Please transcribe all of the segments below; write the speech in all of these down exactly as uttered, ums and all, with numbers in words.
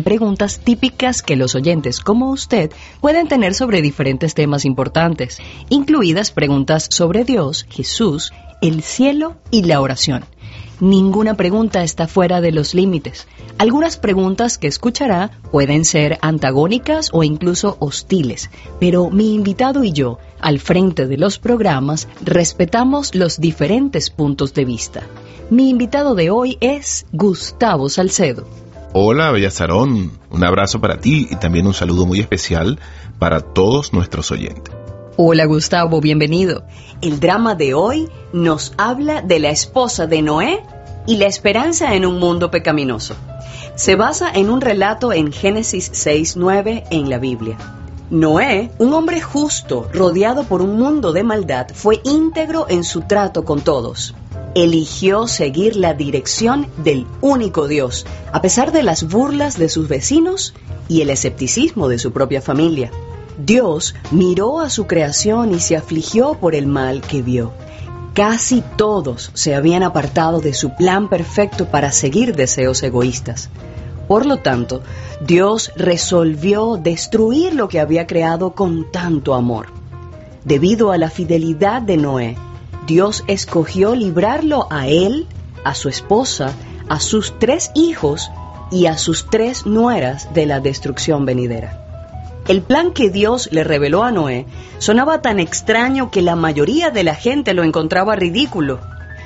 en preguntas típicas que los oyentes como usted pueden tener sobre diferentes temas importantes, incluidas preguntas sobre Dios, Jesús, el cielo y la oración. Ninguna pregunta está fuera de los límites. Algunas preguntas que escuchará pueden ser antagónicas o incluso hostiles, pero mi invitado y yo, al frente de los programas, respetamos los diferentes puntos de vista. Mi invitado de hoy es Gustavo Salcedo. Hola, Bellazarón. Un abrazo para ti y también un saludo muy especial para todos nuestros oyentes. Hola Gustavo, bienvenido. El drama de hoy nos habla de la esposa de Noé y la esperanza en un mundo pecaminoso. Se basa en un relato en Génesis seis nueve en la Biblia. Noé, un hombre justo, rodeado por un mundo de maldad, fue íntegro en su trato con todos. Eligió seguir la dirección del único Dios, a pesar de las burlas de sus vecinos y el escepticismo de su propia familia. Dios miró a su creación y se afligió por el mal que vio. Casi todos se habían apartado de su plan perfecto para seguir deseos egoístas. Por lo tanto, Dios resolvió destruir lo que había creado con tanto amor. Debido a la fidelidad de Noé, Dios escogió librarlo a él, a su esposa, a sus tres hijos y a sus tres nueras de la destrucción venidera. El plan que Dios le reveló a Noé sonaba tan extraño que la mayoría de la gente lo encontraba ridículo.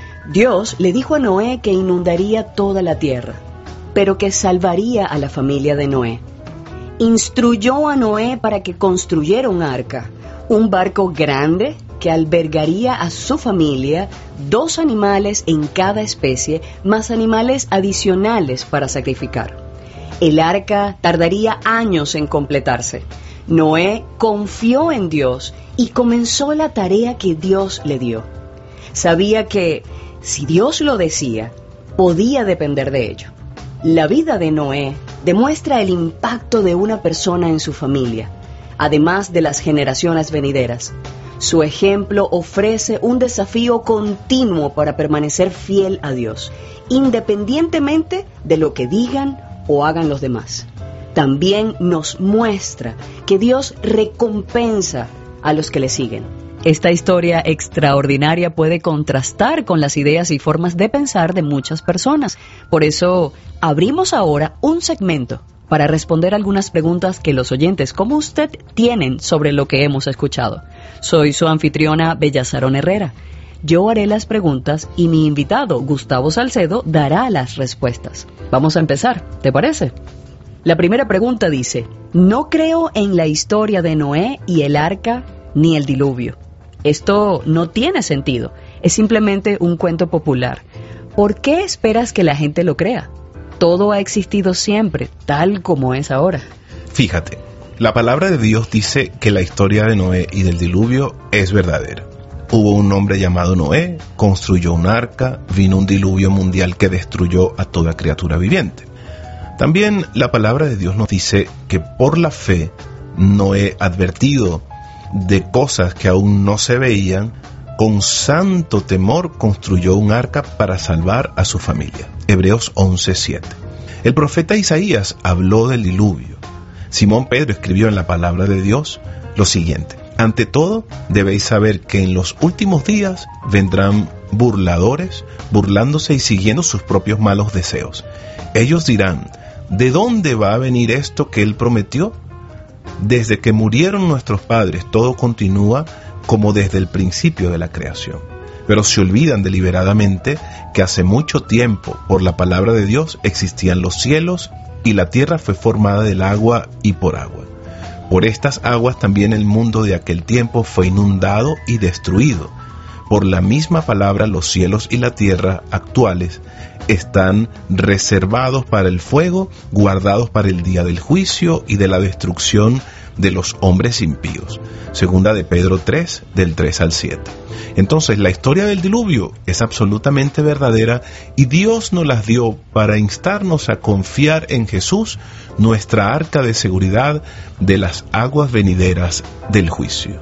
Dios le dijo a Noé que inundaría toda la tierra, pero que salvaría a la familia de Noé. Instruyó a Noé para que construyera un arca, un barco grande que albergaría a su familia, dos animales en cada especie, más animales adicionales para sacrificar. El arca tardaría años en completarse. Noé confió en Dios y comenzó la tarea que Dios le dio. Sabía que, si Dios lo decía, podía depender de ello. La vida de Noé demuestra el impacto de una persona en su familia, además de las generaciones venideras. Su ejemplo ofrece un desafío continuo para permanecer fiel a Dios, independientemente de lo que digan o hagan los demás. También nos muestra que Dios recompensa a los que le siguen. Esta historia extraordinaria puede contrastar con las ideas y formas de pensar de muchas personas. Por eso, abrimos ahora un segmento para responder algunas preguntas que los oyentes como usted tienen sobre lo que hemos escuchado. Soy su anfitriona Bellazarón Herrera. Yo haré las preguntas y mi invitado, Gustavo Salcedo, dará las respuestas. Vamos a empezar, ¿te parece? La primera pregunta dice: no creo en la historia de Noé y el arca ni el diluvio. Esto no tiene sentido, es simplemente un cuento popular. ¿Por qué esperas que la gente lo crea? Todo ha existido siempre, tal como es ahora. Fíjate, la palabra de Dios dice que la historia de Noé y del diluvio es verdadera. Hubo un hombre llamado Noé, construyó un arca, vino un diluvio mundial que destruyó a toda criatura viviente. También la palabra de Dios nos dice que por la fe, Noé, advertido de cosas que aún no se veían, con santo temor construyó un arca para salvar a su familia. Hebreos once siete. El profeta Isaías habló del diluvio. Simón Pedro escribió en la palabra de Dios lo siguiente: ante todo, debéis saber que en los últimos días vendrán burladores, burlándose y siguiendo sus propios malos deseos. Ellos dirán: ¿de dónde va a venir esto que él prometió? Desde que murieron nuestros padres, todo continúa como desde el principio de la creación. Pero se olvidan deliberadamente que hace mucho tiempo, por la palabra de Dios, existían los cielos y la tierra fue formada del agua y por agua. Por estas aguas también el mundo de aquel tiempo fue inundado y destruido. Por la misma palabra, los cielos y la tierra actuales están reservados para el fuego, guardados para el día del juicio y de la destrucción de los hombres impíos. Segunda de Pedro tres, del tres al siete. Entonces, la historia del diluvio es absolutamente verdadera y Dios nos las dio para instarnos a confiar en Jesús, nuestra arca de seguridad de las aguas venideras del juicio.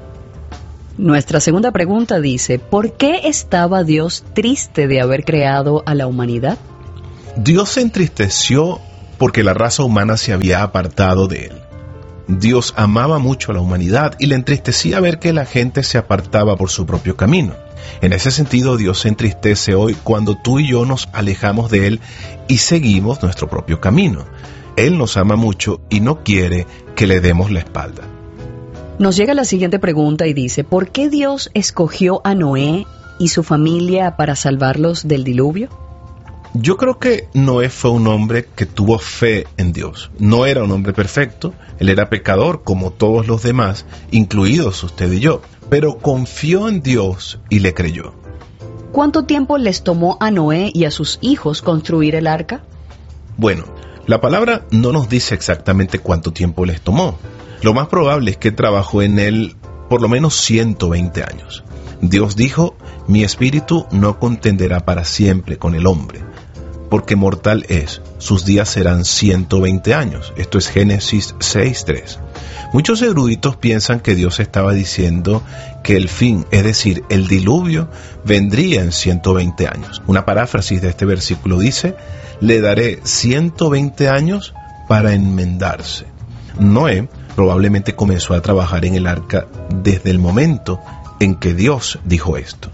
Nuestra segunda pregunta dice: ¿por qué estaba Dios triste de haber creado a la humanidad? Dios se entristeció porque la raza humana se había apartado de él. Dios amaba mucho a la humanidad y le entristecía ver que la gente se apartaba por su propio camino. En ese sentido, Dios se entristece hoy cuando tú y yo nos alejamos de Él y seguimos nuestro propio camino. Él nos ama mucho y no quiere que le demos la espalda. Nos llega la siguiente pregunta y dice, ¿por qué Dios escogió a Noé y su familia para salvarlos del diluvio? Yo creo que Noé fue un hombre que tuvo fe en Dios. No era un hombre perfecto, él era pecador como todos los demás, incluidos usted y yo, pero confió en Dios y le creyó. ¿Cuánto tiempo les tomó a Noé y a sus hijos construir el arca? Bueno, la palabra no nos dice exactamente cuánto tiempo les tomó. Lo más probable es que trabajó en él por lo menos ciento veinte años. Dios dijo, mi espíritu no contenderá para siempre con el hombre, porque mortal es, sus días serán ciento veinte años. Esto es Génesis seis tres. Muchos eruditos piensan que Dios estaba diciendo que el fin, es decir, el diluvio, vendría en ciento veinte años. Una paráfrasis de este versículo dice, le daré ciento veinte años para enmendarse. Noé probablemente comenzó a trabajar en el arca desde el momento en que Dios dijo esto.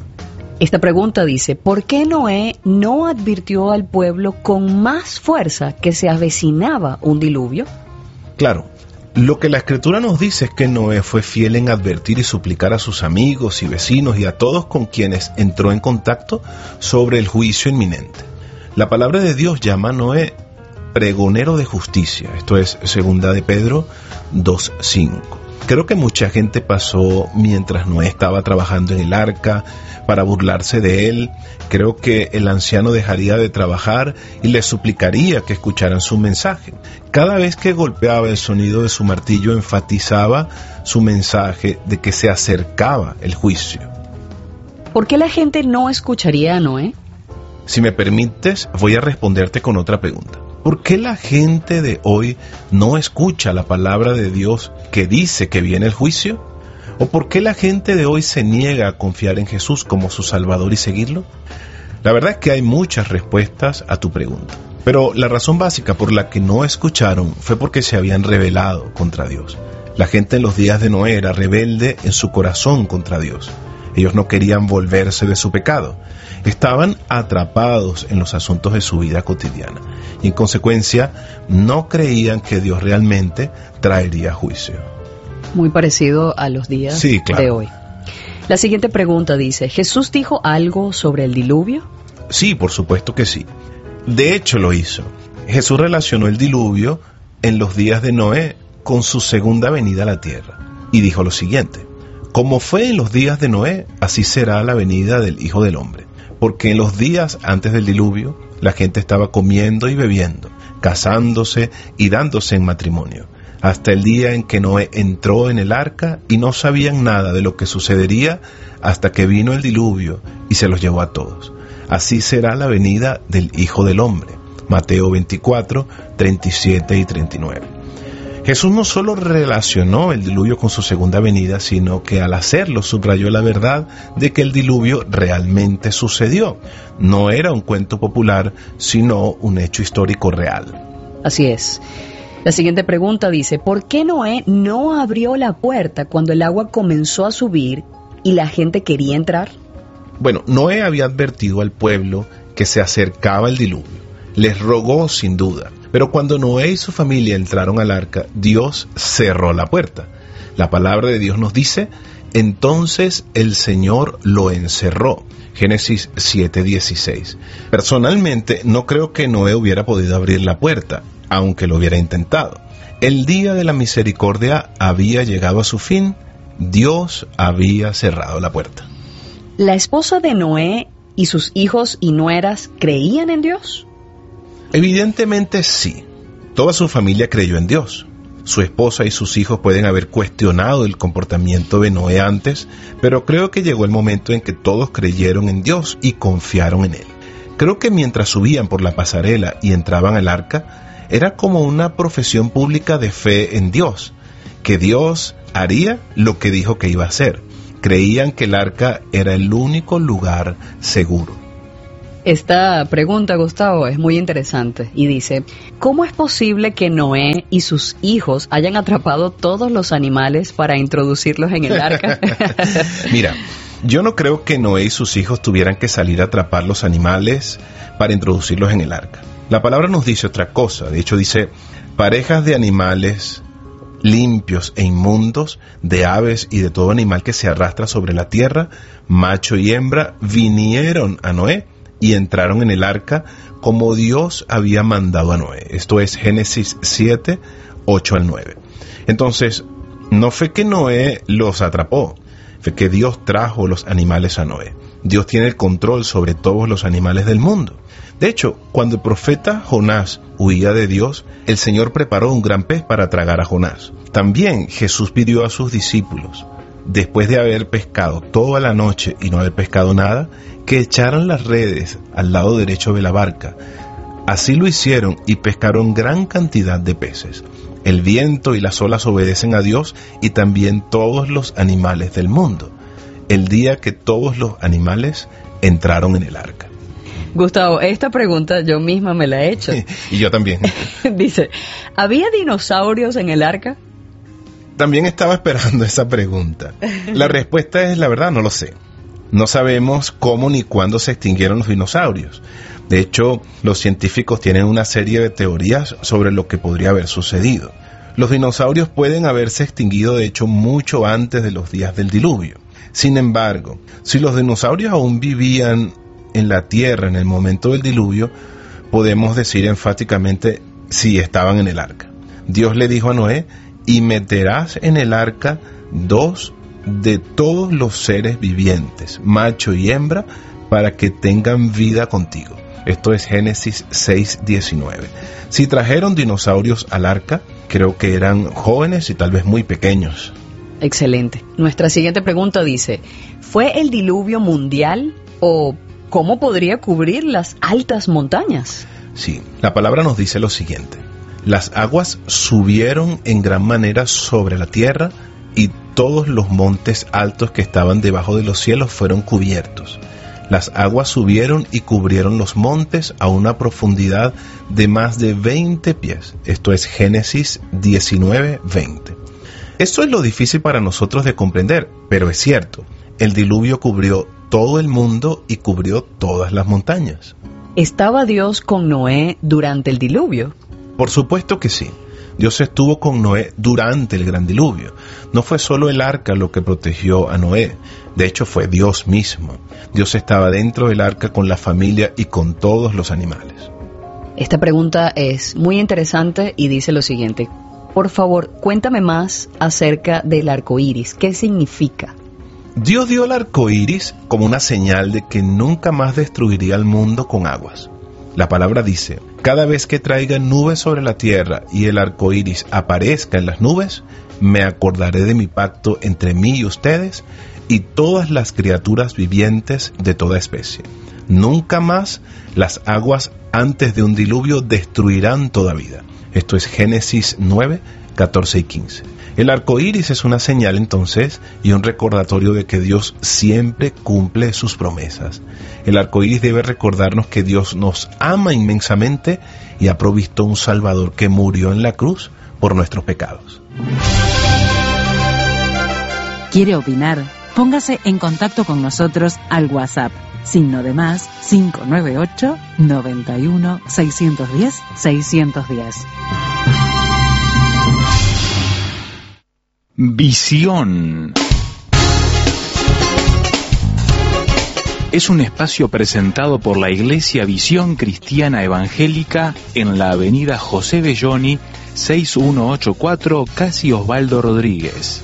Esta pregunta dice, ¿por qué Noé no advirtió al pueblo con más fuerza que se avecinaba un diluvio? Claro, lo que la Escritura nos dice es que Noé fue fiel en advertir y suplicar a sus amigos y vecinos y a todos con quienes entró en contacto sobre el juicio inminente. La palabra de Dios llama a Noé pregonero de justicia. Esto es segunda de Pedro dos cinco. Creo que mucha gente pasó mientras Noé estaba trabajando en el arca para burlarse de él. Creo que el anciano dejaría de trabajar y le suplicaría que escucharan su mensaje. Cada vez que golpeaba el sonido de su martillo enfatizaba su mensaje de que se acercaba el juicio. ¿Por qué la gente no escucharía a Noé? Si me permites, voy a responderte con otra pregunta. ¿Por qué la gente de hoy no escucha la palabra de Dios que dice que viene el juicio? ¿O por qué la gente de hoy se niega a confiar en Jesús como su Salvador y seguirlo? La verdad es que hay muchas respuestas a tu pregunta. Pero la razón básica por la que no escucharon fue porque se habían rebelado contra Dios. La gente en los días de Noé era rebelde en su corazón contra Dios. Ellos no querían volverse de su pecado. Estaban atrapados en los asuntos de su vida cotidiana y en consecuencia no creían que Dios realmente traería juicio. Muy parecido a los días sí, claro. de hoy. La siguiente pregunta dice, ¿Jesús dijo algo sobre el diluvio? Sí, por supuesto que sí. De hecho lo hizo. Jesús relacionó el diluvio en los días de Noé con su segunda venida a la tierra y dijo lo siguiente, como fue en los días de Noé, así será la venida del Hijo del Hombre. Porque en los días antes del diluvio, la gente estaba comiendo y bebiendo, casándose y dándose en matrimonio, hasta el día en que Noé entró en el arca y no sabían nada de lo que sucedería hasta que vino el diluvio y se los llevó a todos. Así será la venida del Hijo del Hombre. Mateo veinticuatro, treinta y siete y treinta y nueve. Jesús no solo relacionó el diluvio con su segunda venida, sino que al hacerlo subrayó la verdad de que el diluvio realmente sucedió. No era un cuento popular, sino un hecho histórico real. Así es. La siguiente pregunta dice, ¿por qué Noé no abrió la puerta cuando el agua comenzó a subir y la gente quería entrar? Bueno, Noé había advertido al pueblo que se acercaba el diluvio. Les rogó sin duda. Pero cuando Noé y su familia entraron al arca, Dios cerró la puerta. La palabra de Dios nos dice, entonces el Señor lo encerró. Génesis siete dieciséis. Personalmente, no creo que Noé hubiera podido abrir la puerta, aunque lo hubiera intentado. El día de la misericordia había llegado a su fin, Dios había cerrado la puerta. ¿La esposa de Noé y sus hijos y nueras creían en Dios? Evidentemente sí. Toda su familia creyó en Dios. Su esposa y sus hijos pueden haber cuestionado el comportamiento de Noé antes, pero creo que llegó el momento en que todos creyeron en Dios y confiaron en Él. Creo que mientras subían por la pasarela y entraban al arca, era como una profesión pública de fe en Dios, que Dios haría lo que dijo que iba a hacer. Creían que el arca era el único lugar seguro. Esta pregunta, Gustavo, es muy interesante y dice, ¿cómo es posible que Noé y sus hijos hayan atrapado todos los animales para introducirlos en el arca? Mira, yo no creo que Noé y sus hijos tuvieran que salir a atrapar los animales para introducirlos en el arca. La palabra nos dice otra cosa. De hecho dice, parejas de animales limpios e inmundos, de aves y de todo animal que se arrastra sobre la tierra, macho y hembra, vinieron a Noé y entraron en el arca como Dios había mandado a Noé. Esto es Génesis siete, ocho al nueve. Entonces, no fue que Noé los atrapó, fue que Dios trajo los animales a Noé. Dios tiene el control sobre todos los animales del mundo. De hecho, cuando el profeta Jonás huía de Dios, el Señor preparó un gran pez para tragar a Jonás. También Jesús pidió a sus discípulos, después de haber pescado toda la noche y no haber pescado nada, que echaran las redes al lado derecho de la barca. Así lo hicieron y pescaron gran cantidad de peces. El viento y las olas obedecen a Dios y también todos los animales del mundo, el día que todos los animales entraron en el arca. Gustavo, esta pregunta yo misma me la he hecho. Y yo también. Dice, ¿había dinosaurios en el arca? También estaba esperando esa pregunta. La respuesta es, la verdad, no lo sé. No sabemos cómo ni cuándo se extinguieron los dinosaurios. De hecho, los científicos tienen una serie de teorías sobre lo que podría haber sucedido. Los dinosaurios pueden haberse extinguido, de hecho, mucho antes de los días del diluvio. Sin embargo, si los dinosaurios aún vivían en la tierra en el momento del diluvio, podemos decir enfáticamente si estaban en el arca. Dios le dijo a Noé, y meterás en el arca dos de todos los seres vivientes, macho y hembra, para que tengan vida contigo. Esto es Génesis seis, diecinueve. Si trajeron dinosaurios al arca, creo que eran jóvenes y tal vez muy pequeños. Excelente. Nuestra siguiente pregunta dice, ¿fue el diluvio mundial o cómo podría cubrir las altas montañas? Sí, la palabra nos dice lo siguiente. Las aguas subieron en gran manera sobre la tierra y todos los montes altos que estaban debajo de los cielos fueron cubiertos. Las aguas subieron y cubrieron los montes a una profundidad de más de veinte pies. Esto es Génesis diecinueve, veinte. Esto es lo difícil para nosotros de comprender, pero es cierto. El diluvio cubrió todo el mundo y cubrió todas las montañas. ¿Estaba Dios con Noé durante el diluvio? Por supuesto que sí. Dios estuvo con Noé durante el gran diluvio. No fue solo el arca lo que protegió a Noé. De hecho, fue Dios mismo. Dios estaba dentro del arca con la familia y con todos los animales. Esta pregunta es muy interesante y dice lo siguiente. Por favor, cuéntame más acerca del arco iris. ¿Qué significa? Dios dio el arco iris como una señal de que nunca más destruiría el mundo con aguas. La palabra dice, cada vez que traiga nubes sobre la tierra y el arco iris aparezca en las nubes, me acordaré de mi pacto entre mí y ustedes y todas las criaturas vivientes de toda especie. Nunca más las aguas antes de un diluvio destruirán toda vida. Esto es Génesis nueve, catorce y quince. El arco iris es una señal entonces y un recordatorio de que Dios siempre cumple sus promesas. El arco iris debe recordarnos que Dios nos ama inmensamente y ha provisto un Salvador que murió en la cruz por nuestros pecados. ¿Quiere opinar? Póngase en contacto con nosotros al WhatsApp. Signo de más cinco nueve ocho, noventa y uno, seiscientos diez, seiscientos diez. Visión es un espacio presentado por la Iglesia Visión Cristiana Evangélica en la avenida José Belloni, seis mil ciento ochenta y cuatro, Casi Osvaldo Rodríguez.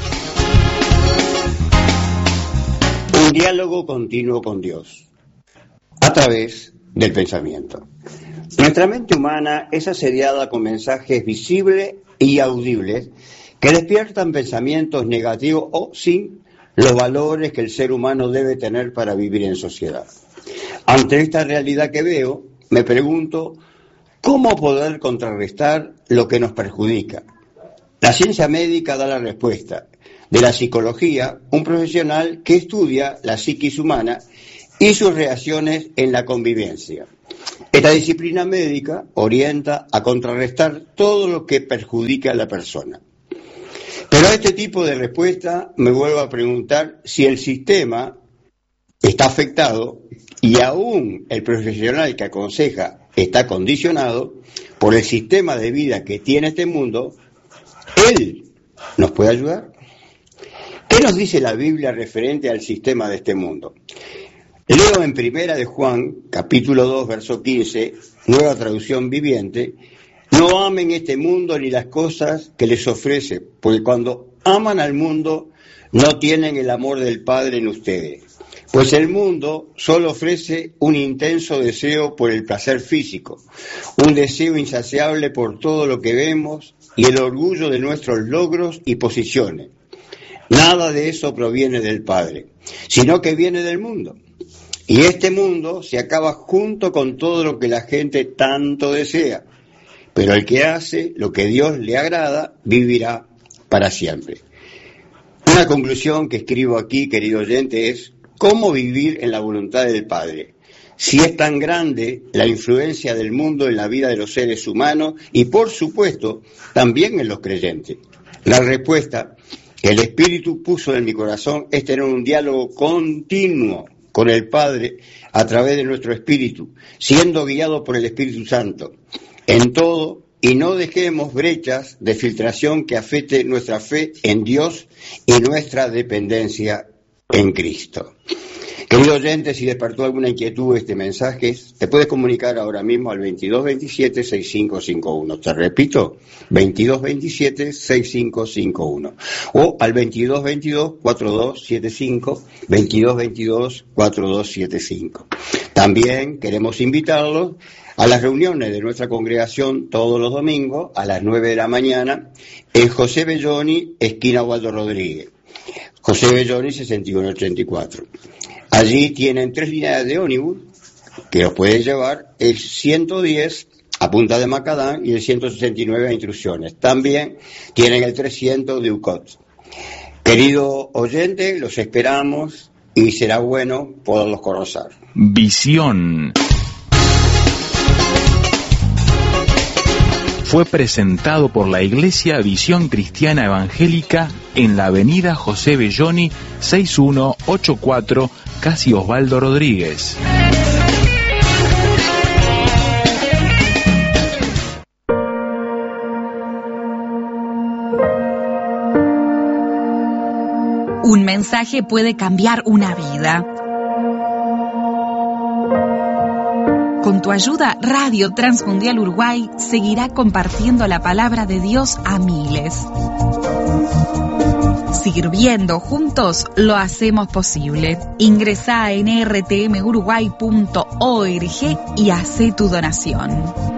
Un diálogo continuo con Dios a través del pensamiento. Nuestra mente humana es asediada con mensajes visibles y audibles que despiertan pensamientos negativos o sin los valores que el ser humano debe tener para vivir en sociedad. Ante esta realidad que veo, me pregunto, ¿cómo poder contrarrestar lo que nos perjudica? La ciencia médica da la respuesta. De la psicología, un profesional que estudia la psiquis humana y sus reacciones en la convivencia. Esta disciplina médica orienta a contrarrestar todo lo que perjudica a la persona. Pero a este tipo de respuesta me vuelvo a preguntar si el sistema está afectado y aún el profesional que aconseja está condicionado por el sistema de vida que tiene este mundo. ¿Él nos puede ayudar? ¿Qué nos dice la Biblia referente al sistema de este mundo? Leo en Primera de Juan, capítulo dos, verso quince, nueva traducción viviente: no amen este mundo ni las cosas que les ofrece, porque cuando aman al mundo no tienen el amor del Padre en ustedes. Pues el mundo solo ofrece un intenso deseo por el placer físico, un deseo insaciable por todo lo que vemos y el orgullo de nuestros logros y posiciones. Nada de eso proviene del Padre, sino que viene del mundo. Y este mundo se acaba junto con todo lo que la gente tanto desea. Pero el que hace lo que Dios le agrada, vivirá para siempre. Una conclusión que escribo aquí, querido oyente, es: ¿cómo vivir en la voluntad del Padre? Si es tan grande la influencia del mundo en la vida de los seres humanos y, por supuesto, también en los creyentes. La respuesta que el Espíritu puso en mi corazón es tener un diálogo continuo con el Padre a través de nuestro espíritu, siendo guiado por el Espíritu Santo en todo, y no dejemos brechas de filtración que afecten nuestra fe en Dios y nuestra dependencia en Cristo. Querido oyente, si despertó alguna inquietud este mensaje, te puedes comunicar ahora mismo al veintidós veintisiete, sesenta y cinco cincuenta y uno. Te repito, veintidós veintisiete, sesenta y cinco cincuenta y uno. O al veintidós veintidós, cuarenta y dos setenta y cinco, veintidós veintidós, cuarenta y dos setenta y cinco. También queremos invitarlos a las reuniones de nuestra congregación todos los domingos a las nueve de la mañana en José Belloni, esquina Waldo Rodríguez. José Belloni, sesenta y uno ochenta y cuatro. Allí tienen tres líneas de ómnibus que los pueden llevar, el ciento diez a Punta de Macadán y el ciento sesenta y nueve a Instrucciones. También tienen el trescientos de U C O T. Querido oyente, los esperamos y será bueno poderlos conocer. Visión fue presentado por la Iglesia Visión Cristiana Evangélica en la avenida José Belloni, sesenta y uno ochenta y cuatro, casi Osvaldo Rodríguez. Un mensaje puede cambiar una vida. Con tu ayuda, Radio Transmundial Uruguay seguirá compartiendo la palabra de Dios a miles. Sirviendo juntos, lo hacemos posible. Ingresá en r t m uruguay punto org y hacé tu donación.